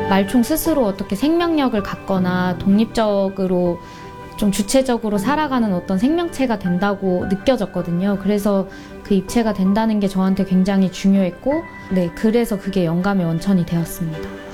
말총 스스로 어떻게 생명력을 갖거나 독립적으로 좀 주체적으로 살아가는 어떤 생명체가 된다고 느껴졌거든요. 그래서 그 입체가 된다는 게 저한테 굉장히 중요했고, 네, 그래서 그게 영감의 원천이 되었습니다.